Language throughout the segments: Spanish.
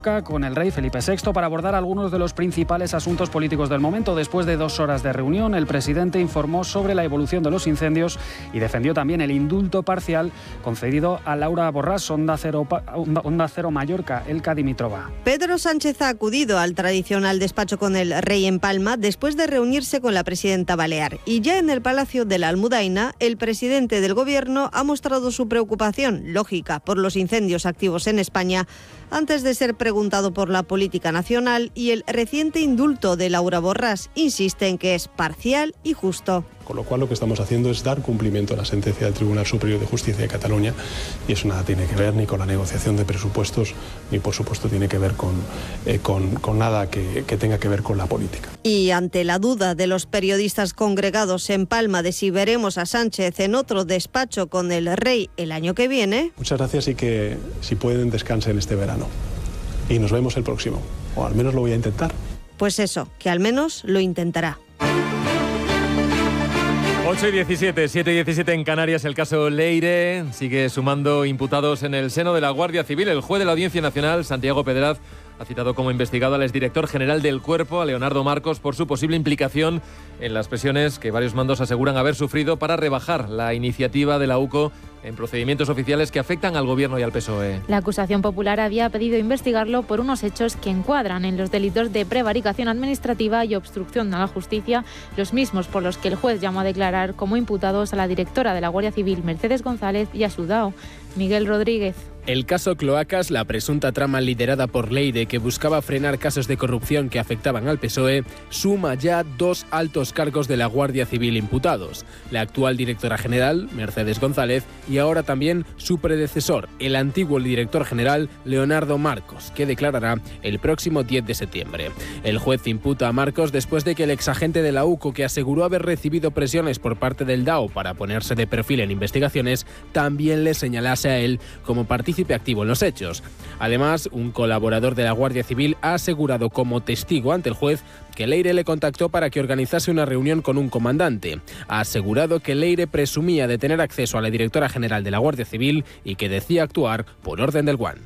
con el rey Felipe VI para abordar algunos de los principales asuntos políticos del momento. Después de 2 horas de reunión, el presidente informó sobre la evolución de los incendios y defendió también el indulto parcial concedido a Laura Borràs, Onda Cero Mallorca, Elka Dimitrova. Pedro Sánchez ha acudido al tradicional despacho con el rey en Palma después de reunirse con la presidenta balear. Y ya en el Palacio de la Almudaina, el presidente del Gobierno ha mostrado su preocupación, lógica, por los incendios activos en España, antes de ser preguntado por la política nacional y el reciente indulto de Laura Borràs. Insiste en que es parcial y justo. Con lo cual lo que estamos haciendo es dar cumplimiento a la sentencia del Tribunal Superior de Justicia de Cataluña, y eso nada tiene que ver ni con la negociación de presupuestos, ni por supuesto tiene que ver con nada que tenga que ver con la política. Y ante la duda de los periodistas congregados en Palma de si veremos a Sánchez en otro despacho con el rey el año que viene... Muchas gracias y que si pueden descansen este verano. Y nos vemos el próximo, o al menos lo voy a intentar. Pues eso, que al menos lo intentará. 8:17, 7:17 en Canarias. El caso Leire sigue sumando imputados en el seno de la Guardia Civil. El juez de la Audiencia Nacional, Santiago Pedraz, ha citado como investigado al exdirector general del Cuerpo, a Leonardo Marcos, por su posible implicación en las presiones que varios mandos aseguran haber sufrido para rebajar la iniciativa de la UCO en procedimientos oficiales que afectan al Gobierno y al PSOE. La acusación popular había pedido investigarlo por unos hechos que encuadran en los delitos de prevaricación administrativa y obstrucción a la justicia, los mismos por los que el juez llamó a declarar como imputados a la directora de la Guardia Civil, Mercedes González, y a su DAO, Miguel Rodríguez. El caso Cloacas, la presunta trama liderada por Leire que buscaba frenar casos de corrupción que afectaban al PSOE, suma ya 2 altos cargos de la Guardia Civil imputados. La actual directora general, Mercedes González, y ahora también su predecesor, el antiguo director general, Leonardo Marcos, que declarará el próximo 10 de septiembre. El juez imputa a Marcos después de que el exagente de la UCO, que aseguró haber recibido presiones por parte del DAO para ponerse de perfil en investigaciones, también le señalase a él como partícipe activo en los hechos. Además, un colaborador de la Guardia Civil ha asegurado como testigo ante el juez que Leire le contactó para que organizase una reunión con un comandante. Ha asegurado que Leire presumía de tener acceso a la directora general de la Guardia Civil y que decía actuar por orden del Guan.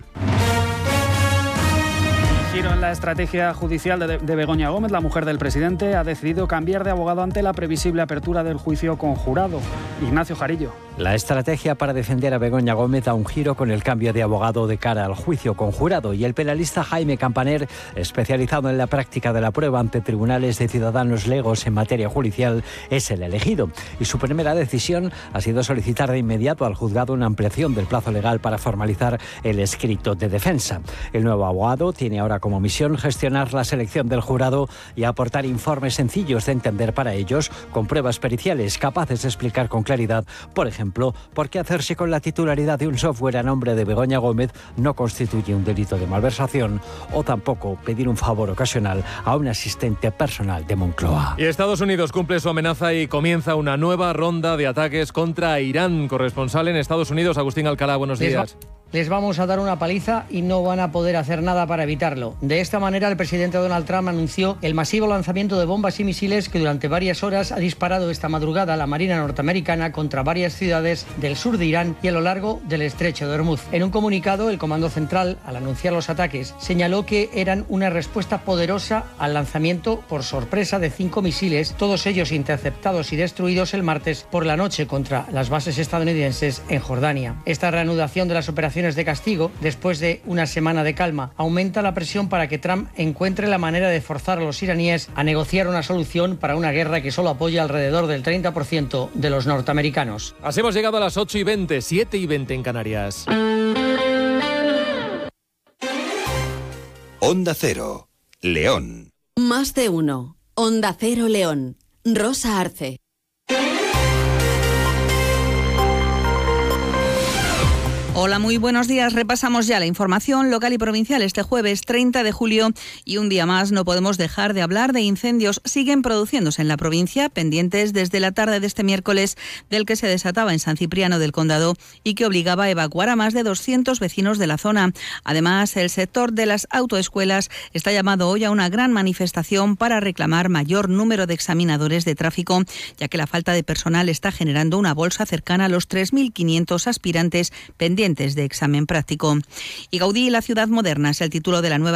Giro en la estrategia judicial de Begoña Gómez. La mujer del presidente ha decidido cambiar de abogado ante la previsible apertura del juicio conjurado. Ignacio Jarillo. La estrategia para defender a Begoña Gómez da un giro con el cambio de abogado de cara al juicio conjurado, y el penalista Jaime Campaner, especializado en la práctica de la prueba ante tribunales de ciudadanos legos en materia judicial, es el elegido. Y su primera decisión ha sido solicitar de inmediato al juzgado una ampliación del plazo legal para formalizar el escrito de defensa. El nuevo abogado tiene ahora como misión gestionar la selección del jurado y aportar informes sencillos de entender para ellos, con pruebas periciales capaces de explicar con claridad, por ejemplo, por qué hacerse con la titularidad de un software a nombre de Begoña Gómez no constituye un delito de malversación, o tampoco pedir un favor ocasional a un asistente personal de Moncloa. Y Estados Unidos cumple su amenaza y comienza una nueva ronda de ataques contra Irán. Corresponsal en Estados Unidos, Agustín Alcalá, buenos días. Les vamos a dar una paliza y no van a poder hacer nada para evitarlo. De esta manera, el presidente Donald Trump anunció el masivo lanzamiento de bombas y misiles que durante varias horas ha disparado esta madrugada la Marina norteamericana contra varias ciudades del sur de Irán y a lo largo del estrecho de Hormuz. En un comunicado, el Comando Central, al anunciar los ataques, señaló que eran una respuesta poderosa al lanzamiento por sorpresa de 5 misiles, todos ellos interceptados y destruidos el martes por la noche contra las bases estadounidenses en Jordania. Esta reanudación de las operaciones de castigo, después de una semana de calma, aumenta la presión para que Trump encuentre la manera de forzar a los iraníes a negociar una solución para una guerra que solo apoya alrededor del 30% de los norteamericanos. Así hemos llegado a las 8:20, 7:20 en Canarias. Onda Cero, León. Más de uno. Onda Cero León. Rosa Arce. Hola, muy buenos días. Repasamos ya la información local y provincial este jueves 30 de julio y un día más no podemos dejar de hablar de incendios. Siguen produciéndose en la provincia, pendientes desde la tarde de este miércoles del que se desataba en San Cipriano del Condado y que obligaba a evacuar a más de 200 vecinos de la zona. Además, el sector de las autoescuelas está llamado hoy a una gran manifestación para reclamar mayor número de examinadores de tráfico, ya que la falta de personal está generando una bolsa cercana a los 3.500 aspirantes pendientes pendientes de examen práctico. Y Gaudí y la ciudad moderna es el título de la nueva